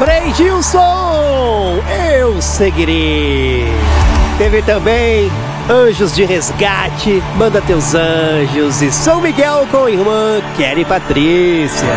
Frei Gilson, eu seguirei. Teve também Anjos de Resgate, Manda Teus Anjos e São Miguel com a irmã Kelly Patrícia.